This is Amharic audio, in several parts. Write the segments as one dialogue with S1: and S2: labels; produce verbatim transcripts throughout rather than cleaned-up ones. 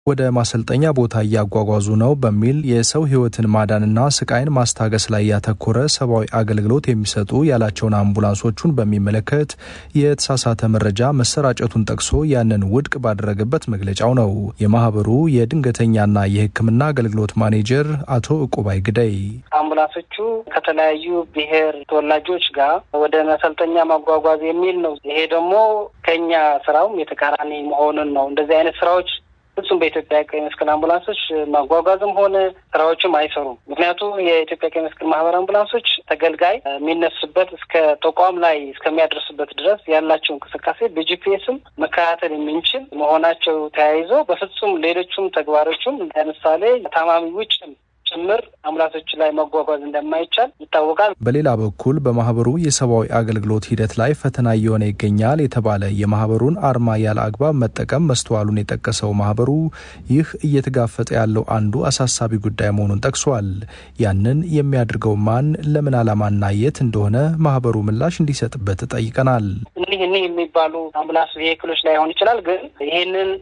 S1: ወደ ማሰልጠኛ ቦታ ያጓጓዙ ነው በሚል የሰው ህይወትን ማዳንና ስቃይን ማስታገስ ላይ ያተኮረ ሰብአዊ አገልግሎት የሚሰጡ ያላቸውን አምቡላንሶቹን በሚመለከት የተሳሳተ መረጃ መሰራጨቱን ጠቅሶ ያንን ውድቅ ባደረገበት መግለጫው ነው። የማህበሩ የድንገተኛና የህክምና አገልግሎት ማኔጀር አቶ እቁባይ ግዳይ
S2: አምቡላንሶቹ ከተለያዩ ብሔር ተወላጆች ጋር ወደ ማሰልጠኛ ማጓጓዝ የሚል ነው። ይሄ ደግሞ ከኛ ስራው የተቃራኒ መሆኑን ነው። እንደዚህ አይነት ስራዎች እሱም በኢትዮጵያ ቀይ መስቀል አምቡላንሶች ማጓጓዝም ሆነ ስራዎችም አይሰሩም። ምክንያቱም የኢትዮጵያ ቀይ መስቀል ማህበር አምቡላንሶች ተገልጋይ የሚነሱበት እስከ ተቋም ላይ እስከሚያደርሱበት ድረስ ያላቸው እንቅስቃሴ በጂፒኤስም መከታተል የምንችል መሆናቸው ተያይዞ በፍጹም ሌሎችም ተግባሮችም ለምሳሌ ታማሚ ውጭ ጭምር አምቡላንሶች ላይ ማጓጓዝ እንደማይቻል ይታወቃል።
S1: በሌላ በኩል በማህበሩ የሰብአዊ አገልግሎት ሂደት ላይ ፈተና እየሆነ ይገኛል የተባለ የማህበሩን አርማ ያለ አግባብ መጠቀም መስተዋሉን የጠቀሰው ማህበሩ ይህ እየተጋፈጠ ያለው አንዱ አሳሳቢ ጉዳይ መሆኑን ጠቅሷል። ያንን የሚያደርገው ማን ለምን ዓላማና የት እንደሆነ ማህበሩ ምላሽ እንዲሰጥበት ጠይቀናል።
S2: እኒህ እኒህ የሚባሉ አምቡላንስ ቬሂክሎች ላይ ሆን ይችላል፣ ግን ይሄንን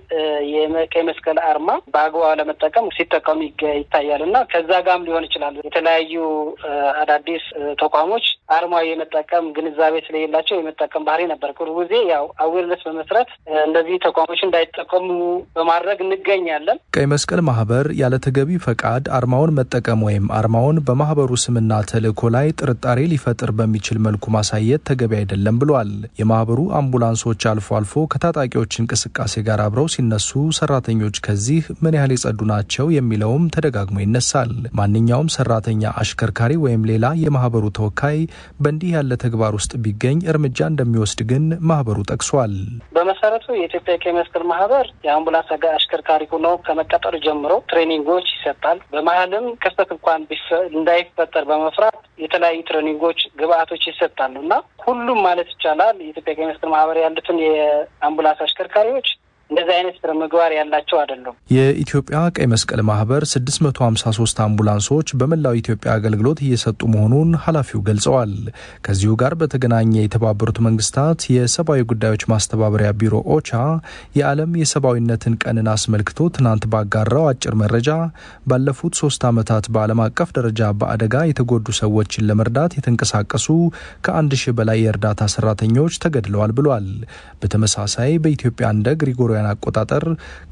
S2: የቀይ መስቀል አርማ በአግባቡ ለመጠቀም ሲጠቀሙ ይታያልና ከዛ ጋርም ሊሆን ይችላል። የተለያዩ አዳዲስ ተቋሞች አርማው የመጠቀም ግንዛቤ ስለሌላቸው የመጠቀም ባህሪ ነበር። ቅርቡ ጊዜ ያው አዌርነስ በመስራት እንደዚህ ተቋሞች እንዳይጠቀሙ በማድረግ እንገኛለን።
S1: ቀይ መስቀል ማህበር ያለ ተገቢ ፈቃድ አርማውን መጠቀም ወይም አርማውን በማህበሩ ስምና ተልእኮ ላይ ጥርጣሬ ሊፈጥር በሚችል መልኩ ማሳየት ተገቢ አይደለም ብሏል። የማህበሩ አምቡላንሶች አልፎ አልፎ ከታጣቂዎች እንቅስቃሴ ጋር አብረው ሲነሱ ሰራተኞች ከዚህ ምን ያህል የጸዱ ናቸው የሚለውም ተደጋግሞ ይነሳል። ማንኛውም ሰራተኛ አሽከርካሪ ወይም ሌላ የማህበሩ ተወካይ በእንዲህ ያለ ተግባር ውስጥ ቢገኝ እርምጃ እንደሚወስድ ግን ማህበሩ ጠቅሷል።
S2: በመሰረቱ የኢትዮጵያ ቀይ መስቀል ማህበር የአምቡላንስ አሽከርካሪ ሆኖ ከመቀጠሩ ጀምሮ ትሬኒንጎች ይሰጣል። በመሀልም ክስተት እንኳን እንዳይፈጠር በመፍራት የተለያዩ ትሬኒንጎች ግብአቶች ይሰጣሉና ሁሉም ማለት ይቻላል የኢትዮጵያ ቀይ መስቀል ማህበር ያሉትን የአምቡላንስ አሽከርካሪዎች እንደዚህ አይነት ምግባር ያላቸው አይደሉም።
S1: የኢትዮጵያ ቀይ መስቀል ማህበር ስድስት መቶ ሃምሳ ሶስት አምቡላንሶች በመላው ኢትዮጵያ አገልግሎት እየሰጡ መሆኑን ኃላፊው ገልጸዋል። ከዚሁ ጋር በተገናኘ የተባበሩት መንግስታት የሰብአዊ ጉዳዮች ማስተባበሪያ ቢሮ ኦቻ የዓለም የሰብአዊነትን ቀንን አስመልክቶ ትናንት ባጋራው አጭር መረጃ ባለፉት ሶስት ዓመታት በዓለም አቀፍ ደረጃ በአደጋ የተጎዱ ሰዎችን ለመርዳት የተንቀሳቀሱ ከአንድ ሺህ በላይ የእርዳታ ሰራተኞች ተገድለዋል ብሏል። በተመሳሳይ በኢትዮጵያ እንደ ግሪጎሪያን አቆጣጠር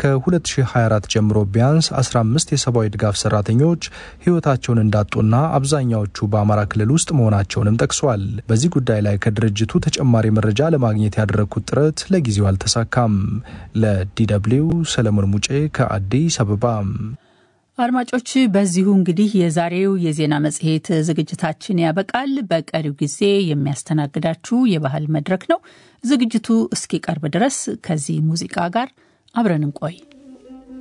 S1: ከ2024 ጀምሮ ቢያንስ አስራ አምስት የሰብአዊ ድጋፍ ሰራተኞች ህይወታቸውን እንዳጡና አብዛኛዎቹ በአማራ ክልል ውስጥ መሆናቸውንም ጠቅሷል። በዚህ ጉዳይ ላይ ከድርጅቱ ተጨማሪ መረጃ ለማግኘት ያደረኩት ጥረት ለጊዜው አልተሳካም። ለዲደብሊው ሰለሞን ሙጬ ከአዲስ አበባ።
S3: አድማጮች በዚሁ እንግዲህ የዛሬው የዜና መጽሔት ዝግጅታችን ያበቃል። በቀሪው ጊዜ የሚያስተናግዳችሁ የባህል መድረክ ነው። ዝግጅቱ እስኪቀርብ ድረስ ከዚህ ሙዚቃ ጋር አብረን እንቆይ።